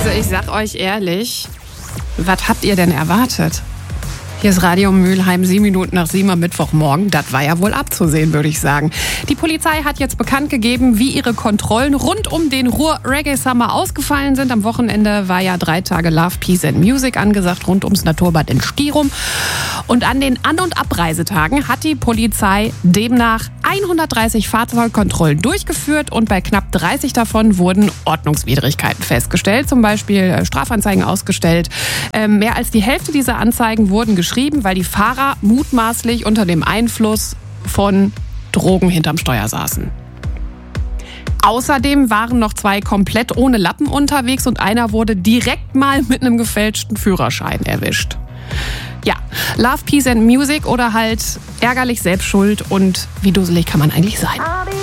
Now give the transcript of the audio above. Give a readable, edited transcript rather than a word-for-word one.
Also ich sag euch ehrlich, was habt ihr denn erwartet? Hier ist Radio Mülheim, 7 Minuten nach 7 am Mittwochmorgen. Das war ja wohl abzusehen, würde ich sagen. Die Polizei hat jetzt bekannt gegeben, wie ihre Kontrollen rund um den Ruhr-Reggae-Summer ausgefallen sind. Am Wochenende war ja 3 Tage Love, Peace and Music angesagt, rund ums Naturbad in Stirum. Und an den An- und Abreisetagen hat die Polizei demnach 130 Fahrzeugkontrollen durchgeführt und bei knapp 30 davon wurden Ordnungswidrigkeiten festgestellt, zum Beispiel Strafanzeigen ausgestellt. Mehr als die Hälfte dieser Anzeigen wurden geschrieben, weil die Fahrer mutmaßlich unter dem Einfluss von Drogen hinterm Steuer saßen. Außerdem waren noch 2 komplett ohne Lappen unterwegs und einer wurde direkt mal mit einem gefälschten Führerschein erwischt. Ja, Love, Peace and Music oder halt ärgerlich Selbstschuld und wie dusselig kann man eigentlich sein?